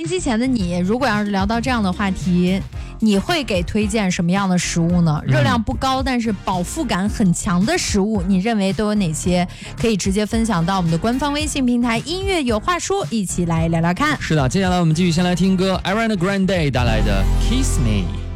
机前的你，如果要是聊到这样的话题，你会给推荐什么样的食物呢？热量不高但是饱腹感很强的食物，你认为都有哪些？可以直接分享到我们的官方微信平台音乐有话说，一起来聊聊看。 是的，接下来我们继续先来听歌 Ariana Grande 带来的 Kiss Me。